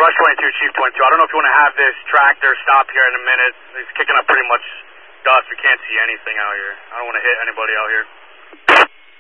Rush 22, Chief 22. I don't know if you want to have this tractor stop here in a minute. It's kicking up pretty much dust. We can't see anything out here. I don't want to hit anybody out here.